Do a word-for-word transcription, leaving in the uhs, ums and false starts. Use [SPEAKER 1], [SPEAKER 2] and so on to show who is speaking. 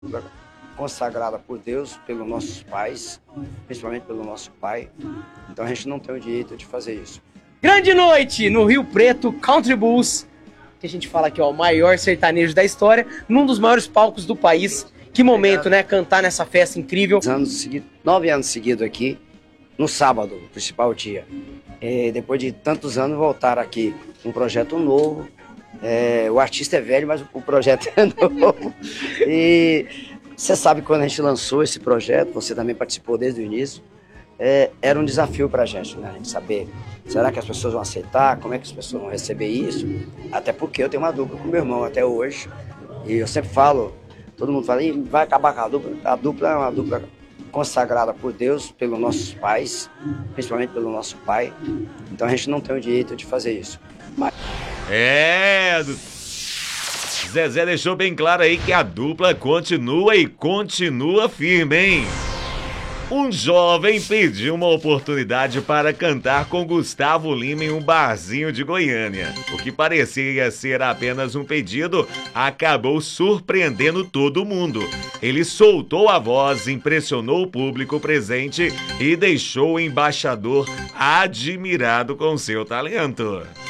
[SPEAKER 1] consagrada por Deus, pelos nossos pais, principalmente pelo nosso pai. Então a gente não tem o direito de fazer isso.
[SPEAKER 2] Grande noite no Rio Preto Country Bulls, que a gente fala aqui, ó, o maior sertanejo da história, num dos maiores palcos do país. Que momento, né? Cantar nessa festa incrível.
[SPEAKER 1] Anos seguidos, nove anos seguidos aqui, no sábado, o principal dia. E depois de tantos anos, voltar aqui um projeto novo. É, o artista é velho, mas o projeto é novo. E você sabe que quando a gente lançou esse projeto, você também participou desde o início, é, era um desafio pra gente, né? A gente saber, será que as pessoas vão aceitar? Como é que as pessoas vão receber isso? Até porque eu tenho uma dupla com meu irmão até hoje. E eu sempre falo, todo mundo fala, vai acabar com a dupla. A dupla é uma dupla consagrada por Deus, pelos nossos pais, principalmente pelo nosso pai. Então a gente não tem o direito de fazer isso. Mas...
[SPEAKER 3] É, Zezé deixou bem claro aí que a dupla continua e continua firme, hein? Um jovem pediu uma oportunidade para cantar com Gustavo Lima em um barzinho de Goiânia. O que parecia ser apenas um pedido acabou surpreendendo todo mundo. Ele soltou a voz, impressionou o público presente e deixou o embaixador admirado com seu talento.